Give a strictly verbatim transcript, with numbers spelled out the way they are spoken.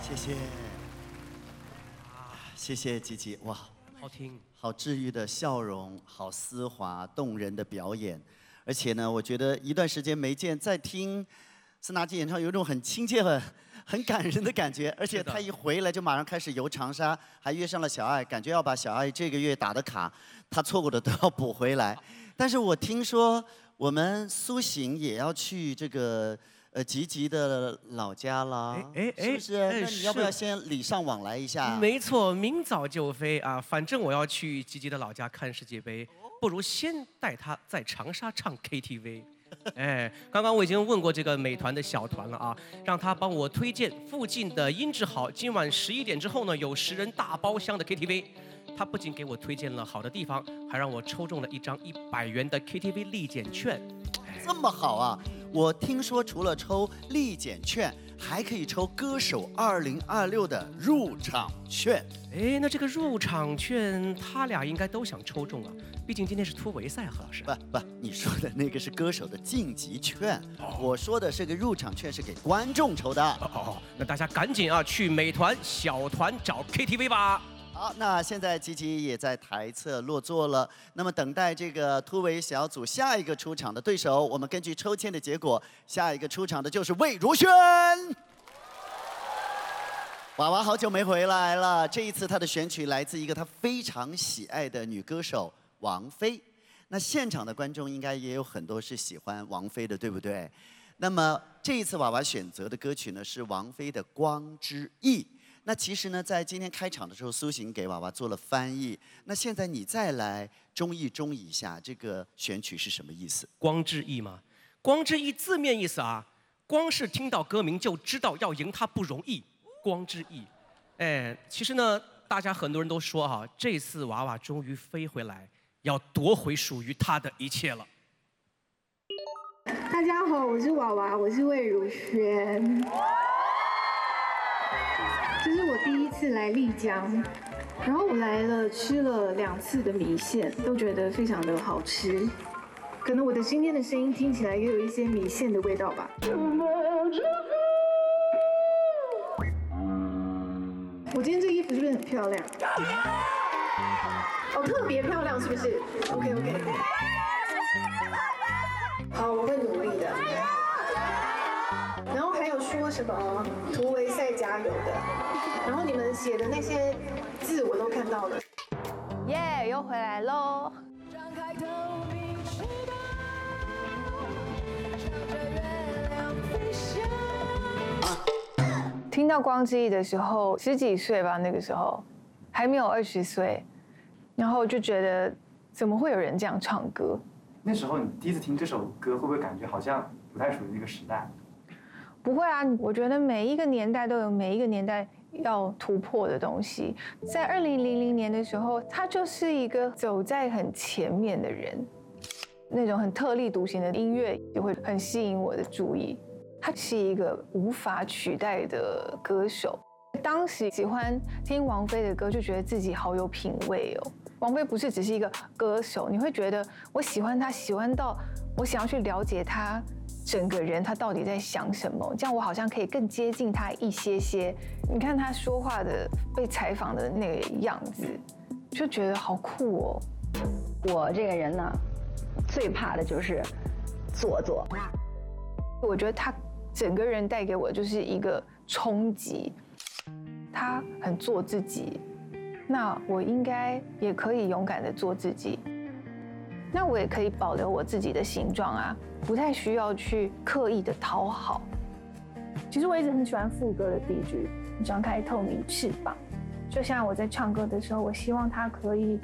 谢谢，谢谢吉吉，哇， 好听， 好治愈的笑容，好丝滑动人的表演，而且呢，我觉得一段时间没见，再听斯娜基演唱，有一种很亲切、很很感人的感觉。而且他一回来就马上开始游长沙，还约上了小爱，感觉要把小爱这个月打的卡，他错过的都要补回来。但是我听说我们苏醒也要去这个。呃，吉吉的老家啦， 哎哎是不是？ 哎那你要不要先礼尚往来一下？ 没错，明早就飞啊！反正我要去吉吉的老家看世界杯，不如先带他在长沙唱 K T V。哎，刚刚我已经问过这个美团的小团了啊，让他帮我推荐附近的音质好，今晚十一点之后呢有十人大包厢的 K T V。他不仅给我推荐了好的地方，还让我抽中了一张一百元的 K T V 立减券。 这么好啊！我听说除了抽立减券，还可以抽歌手二零二六的入场券。 哎，那这个入场券，他俩应该都想抽中啊，毕竟今天是突围赛，何老师。 不不，你说的那个是歌手的晋级券，哦、我说的是个入场券，是给观众抽的。 哦哦，那大家赶紧啊，去美团小团找 K T V 吧。 好，那现在吉吉也在台侧落座了。那么等待这个突围小组下一个出场的对手，我们根据抽签的结果，下一个出场的就是魏如萱。娃娃好久没回来了，这一次她的选曲来自一个她非常喜爱的女歌手王菲。那现场的观众应该也有很多是喜欢王菲的，对不对？那么这一次娃娃选择的歌曲呢是王菲的《光之翼》。那其实呢，在今天开场的时候，苏醒给娃娃做了翻译。那现在你再来中译中译一下，这个选曲是什么意思？ 光之翼吗？光之翼字面意思啊，光是听到歌名就知道要赢它不容易。光之翼，哎，其实呢，大家很多人都说哈、啊，这次娃娃终于飞回来，要夺回属于他的一切了。 大家好，我是娃娃，我是魏如萱。这是我第一次来丽江，然后我来了吃了两次的米线，都觉得非常的好吃。可能我的今天的声音听起来也有一些米线的味道吧。我今天这衣服是不是很漂亮？哦，特别漂亮是不是 ？OK OK。好，我会努力的。然后还有说什么突围赛加油的，然后你们写的那些字我都看到了。 耶， yeah, 又回来喽！听到光之翼的时候，十几岁吧，那个时候还没有二十岁，然后就觉得怎么会有人这样唱歌？ 那时候你第一次听这首歌，会不会感觉好像不太属于那个时代？ 不会啊，我觉得每一个年代都有每一个年代要突破的东西。在二零零零年的时候，他就是一个走在很前面的人，那种很特立独行的音乐也会很吸引我的注意。他是一个无法取代的歌手。当时喜欢听王菲的歌，就觉得自己好有品味哦。王菲不是只是一个歌手，你会觉得我喜欢她，喜欢到我想要去了解她整个人，她到底在想什么，这样我好像可以更接近她一些些。你看她说话的、被采访的那个样子，就觉得好酷哦。 我这个人呢，最怕的就是做作。 我觉得她整个人带给我就是一个冲击。她很做自己，那我应该也可以勇敢的做自己。那我也可以保留我自己的形状啊，不太需要去刻意的讨好。其实我一直很喜欢副歌的第一句，张开透明翅膀。就像我在唱歌的时候，我希望它可以